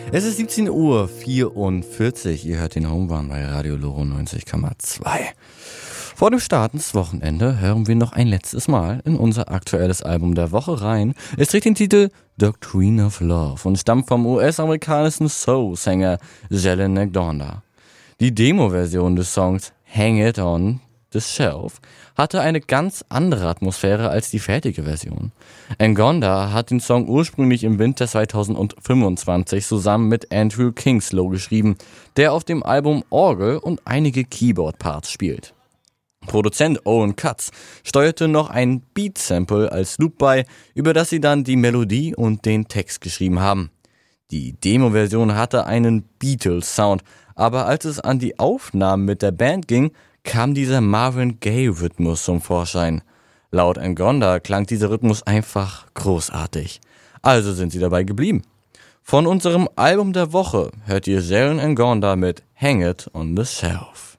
Es ist 17:44 Uhr. Ihr hört den Homebarn bei Radio Loro 90,2. Vor dem Start ins Wochenende hören wir noch ein letztes Mal in unser aktuelles Album der Woche rein. Es trägt den Titel Doctrine of Love und stammt vom US-amerikanischen Soul-Sänger Jalen McDonough. Die Demo-Version des Songs Hang It On the Shelf hatte eine ganz andere Atmosphäre als die fertige Version. Ngonda hat den Song ursprünglich im Winter 2025 zusammen mit Andrew Kingslow geschrieben, der auf dem Album Orgel und einige Keyboard-Parts spielt. Produzent Owen Katz steuerte noch ein Beat-Sample als Loop bei, über das sie dann die Melodie und den Text geschrieben haben. Die Demo-Version hatte einen Beatles-Sound, aber als es an die Aufnahmen mit der Band ging, kam dieser Marvin Gaye-Rhythmus zum Vorschein. Laut Ngonda klang dieser Rhythmus einfach großartig. Also sind sie dabei geblieben. Von unserem Album der Woche hört ihr Jalen Ngonda mit Hang It On The Shelf.